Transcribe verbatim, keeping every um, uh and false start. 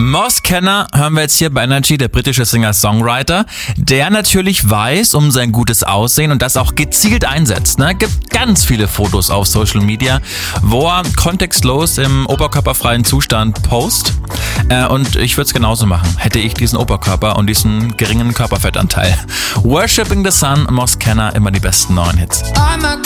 Moss Kenner hören wir jetzt hier bei Energy, der britische Singer-Songwriter, der natürlich weiß um sein gutes Aussehen und das auch gezielt einsetzt. Ne? Gibt ganz viele Fotos auf Social Media, wo er kontextlos im oberkörperfreien Zustand post. Äh, und ich würde es genauso machen, hätte ich diesen Oberkörper und diesen geringen Körperfettanteil. Worshipping the Sun, Moss Kenner, immer die besten neuen Hits. I'm a